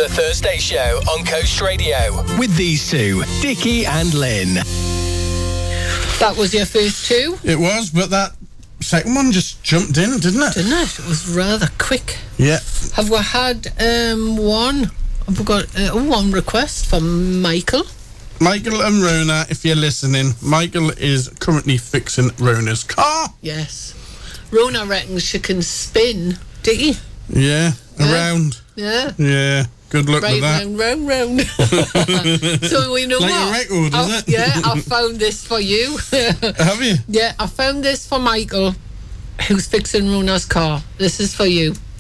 The Thursday Show on Coast Radio with these two, Dickie and Lynn. That was your first two? It was, but that second one just jumped in, didn't it? Didn't it? It was rather quick. Yeah. Have we had one? Have we got one request from Michael? Michael and Rona, if you're listening, Michael is currently fixing Rona's car. Yes. Rona reckons she can spin, Dickie. Yeah, around. Yeah. Yeah. Good luck with that. Round. So we know like what? a record, is it? Yeah, I found this for you. Have you? Yeah, I found this for Michael, who's fixing Rona's car. This is for you.